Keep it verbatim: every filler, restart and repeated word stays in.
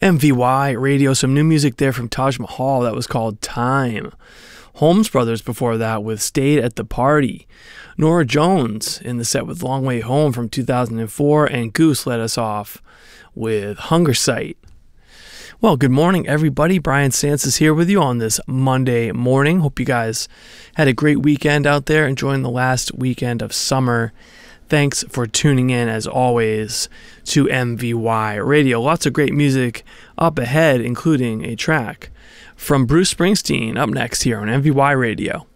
M V Y Radio, some new music there from Taj Mahal that was called Time. Holmes Brothers before that with Stayed at the Party. Nora Jones in the set with Long Way Home from two thousand four, and Goose led us off with Hunger Sight. Well, good morning, everybody. Brian Sands is here with you on this Monday morning. Hope you guys had a great weekend out there, enjoying the last weekend of summer. Thanks for tuning in, as always, to M V Y Radio. Lots of great music up ahead, including a track from Bruce Springsteen up next here on M V Y Radio.